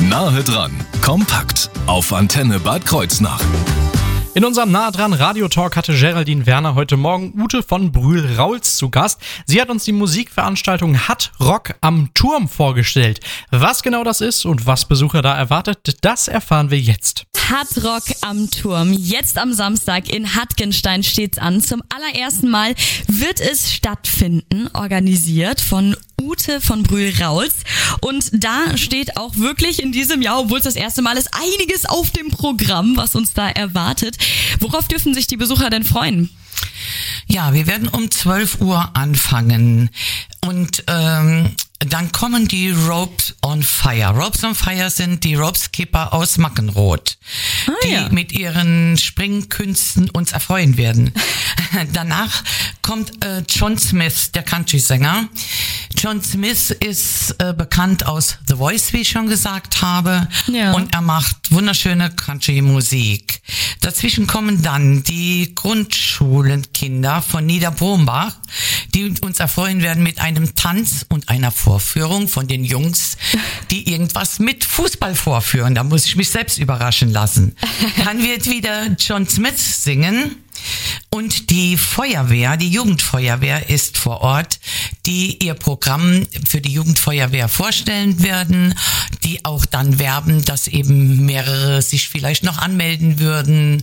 Nahe dran, kompakt auf Antenne Bad Kreuznach. In unserem Nahe dran Radiotalk hatte Geraldine Werner heute Morgen Ute von Brühl-Rauls zu Gast. Sie hat uns die Musikveranstaltung Hard Rock am Turm vorgestellt. Was genau das ist und was Besucher da erwartet, das erfahren wir jetzt. Hard Rock am Turm. Jetzt am Samstag in Hattgenstein steht's an. Zum allerersten Mal wird es stattfinden, organisiert von Ute von Brühl-Rauls. Und da steht auch wirklich in diesem Jahr, obwohl es das erste Mal ist, einiges auf dem Programm, was uns da erwartet. Worauf dürfen sich die Besucher denn freuen? Ja, wir werden um 12 Uhr anfangen und dann kommen die Ropes on Fire. Ropes on Fire sind die Ropeskipper aus Mackenroth, die mit ihren Springkünsten uns erfreuen werden. Danach kommt John Smith, der Country-Sänger. John Smith ist bekannt aus The Voice, wie ich schon gesagt habe, und er macht wunderschöne Country-Musik. Dazwischen kommen dann die Grundschulenkinder von Niederbrombach, die uns erfreuen werden mit einem Tanz und einer Vorführung von den Jungs, die irgendwas mit Fußball vorführen. Da muss ich mich selbst überraschen lassen. Dann wird wieder John Smith singen. Und die Feuerwehr, die Jugendfeuerwehr ist vor Ort, die ihr Programm für die Jugendfeuerwehr vorstellen werden, die auch dann werben, dass eben mehrere sich vielleicht noch anmelden würden.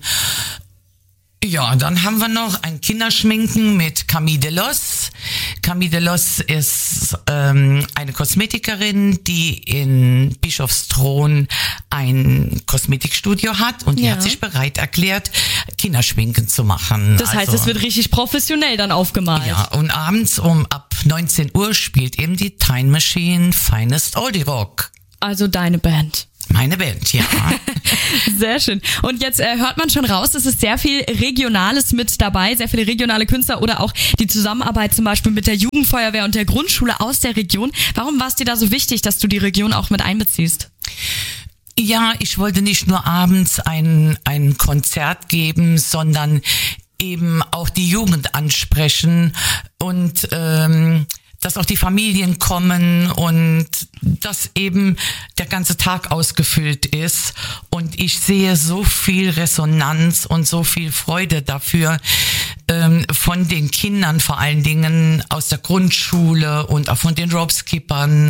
Ja, dann haben wir noch ein Kinderschminken mit Camille Delos. Camille Delos ist eine Kosmetikerin, die in Bischofsthron ein Kosmetikstudio hat und die hat sich bereit erklärt, Kinderschminken zu machen. Das heißt, es wird richtig professionell dann aufgemalt. Ja, und abends ab 19 Uhr spielt eben die Time Machine Finest Oldie Rock. Also deine Band. Meine Band, ja. Sehr schön. Und jetzt hört man schon raus, es ist sehr viel Regionales mit dabei, sehr viele regionale Künstler oder auch die Zusammenarbeit zum Beispiel mit der Jugendfeuerwehr und der Grundschule aus der Region. Warum war es dir da so wichtig, dass du die Region auch mit einbeziehst? Ja, ich wollte nicht nur abends ein Konzert geben, sondern eben auch die Jugend ansprechen und dass auch die Familien kommen und dass eben der ganze Tag ausgefüllt ist. Und ich sehe so viel Resonanz und so viel Freude dafür von den Kindern, vor allen Dingen aus der Grundschule und auch von den Ropeskippern,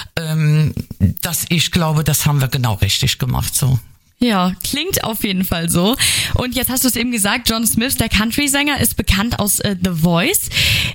dass ich glaube, das haben wir genau richtig gemacht so. Ja, klingt auf jeden Fall so. Und jetzt hast du es eben gesagt, John Smith, der Country-Sänger, ist bekannt aus The Voice.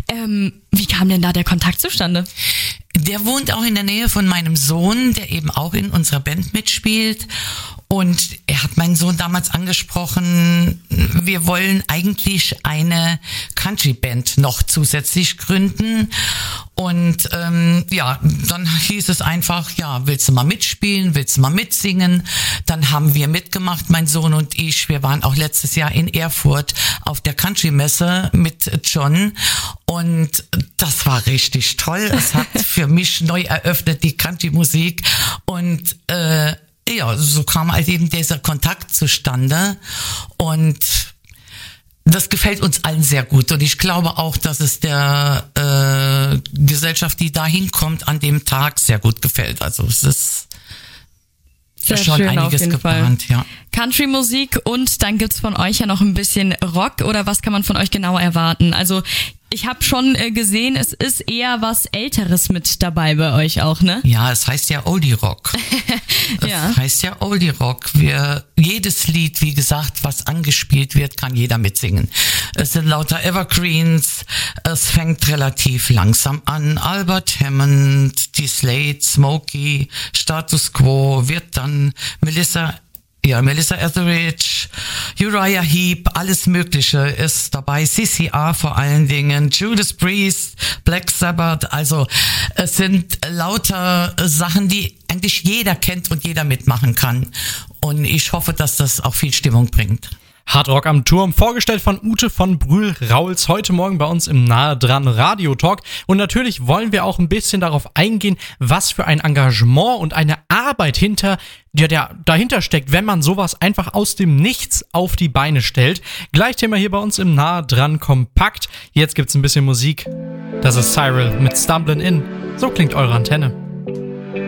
Wie kam denn da der Kontakt zustande? Der wohnt auch in der Nähe von meinem Sohn, der eben auch in unserer Band mitspielt. Und er hat meinen Sohn damals angesprochen, wir wollen eigentlich eine Country-Band noch zusätzlich gründen. Und dann hieß es einfach, ja, willst du mal mitspielen, willst du mal mitsingen? Dann haben wir mitgemacht, mein Sohn und ich. Wir waren auch letztes Jahr in Erfurt auf der Country-Messe mit John. Und das war richtig toll. Es hat für mich neu eröffnet, die Country-Musik. Und so kam halt eben dieser Kontakt zustande und das gefällt uns allen sehr gut und ich glaube auch, dass es der Gesellschaft, die da hinkommt, an dem Tag sehr gut gefällt. Also es ist sehr schon schön, einiges auf jeden geplant, Fall. ja. Country-Musik und dann gibt's von euch ja noch ein bisschen Rock oder was kann man von euch genau erwarten? Also ich habe schon gesehen, es ist eher was Älteres mit dabei bei euch auch, ne? Ja, es heißt ja Oldie Rock. Es heißt ja Oldie Rock. Jedes Lied, wie gesagt, was angespielt wird, kann jeder mitsingen. Es sind lauter Evergreens. Es fängt relativ langsam an. Albert Hammond, die Slade, Smokey, Status Quo, wird dann Melissa Etheridge, Uriah Heep, alles Mögliche ist dabei. CCR vor allen Dingen, Judas Priest, Black Sabbath. Also es sind lauter Sachen, die eigentlich jeder kennt und jeder mitmachen kann. Und ich hoffe, dass das auch viel Stimmung bringt. Hard Rock am Turm, vorgestellt von Ute von Brühl-Rauls, heute Morgen bei uns im Nahe dran Radiotalk. Und natürlich wollen wir auch ein bisschen darauf eingehen, was für ein Engagement und eine Arbeit dahinter steckt, wenn man sowas einfach aus dem Nichts auf die Beine stellt. Gleich Thema hier bei uns im Nahe dran kompakt. Jetzt gibt's ein bisschen Musik. Das ist Cyril mit Stumblin' In. So klingt eure Antenne.